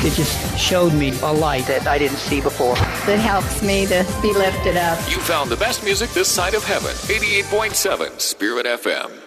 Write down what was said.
It just showed me a light that I didn't see before. It helps me to be lifted up. You found the best music this side of heaven. 88.7 Spirit FM.